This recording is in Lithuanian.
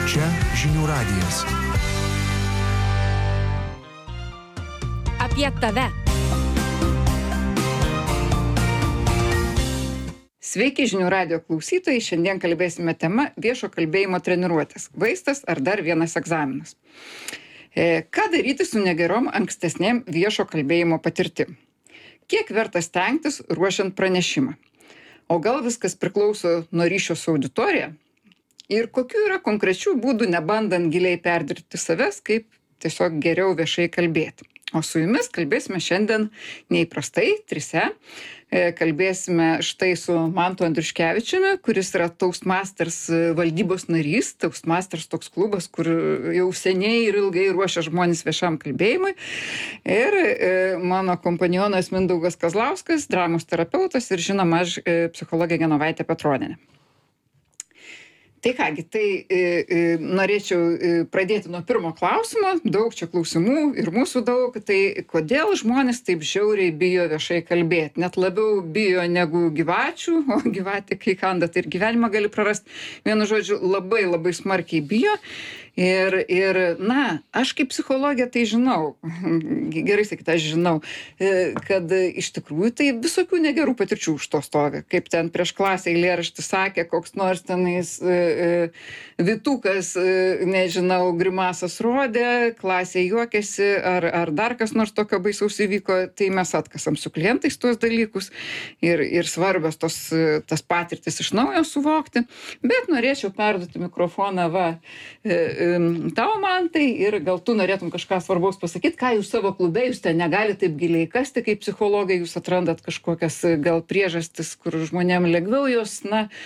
Čia žinių radijas. Apie tave. Sveiki žinių radijo klausytojai, šiandien kalbėsime tema viešo kalbėjimo treniruotės. Vaistas ar dar vienas egzaminas. Ką daryti su negerom ankstesnėm viešo kalbėjimo patirtim? Kiek verta stengtis ruošiant pranešimą? O gal viskas priklauso nuo ryšio su auditorija? Ir kokių yra konkrečių būdų, nebandant giliai perdirbti savęs, kaip tiesiog geriau viešai kalbėti? O su jumis kalbėsime šiandien neįprastai, trise. Kalbėsime štai su Mantu Andriuškevičiumi, kuris yra Toastmasters valdybos narys. Toastmasters toks klubas, kur jau seniai ir ilgai ruošia žmonės viešam kalbėjimui. Ir mano kompanionas Mindaugas Kazlauskas, dramos terapeutas ir žinoma aš psichologė Genovaitė Petronienė. Tai kągi, norėčiau pradėti nuo pirmo klausimo, daug čia klausimų ir mūsų daug, tai kodėl žmonės taip žiauriai bijo viešai kalbėti, net labiau bijo negu gyvačių, o gyvatė kai kanda, tai ir gyvenimą gali prarasti, vienu žodžiu, labai labai smarkiai bijo. Ir, aš kaip psichologė tai žinau, gerai sakyti, aš žinau, kad iš tikrųjų tai visokių negerų patirčių už to stovi. Kaip ten prieš klasę eilėraštį sakė, koks nors tenais Vytukas, nežinau, grimasas rodė, klasė juokėsi, ar dar kas nors tokio baisaus įvyko, tai mes atkasam su klientais tuos dalykus ir svarbios tas patirtis iš naujo suvokti. Bet norėčiau perduoti mikrofoną tavo, Mantai, ir gal tu norėtum kažką svarbaus pasakyti, ką jūs savo klube, jūs ten negalite taip giliai kasti, kaip psichologai, jūs atrandat kažkokias gal priežastis, kur žmonėm lengviau jos,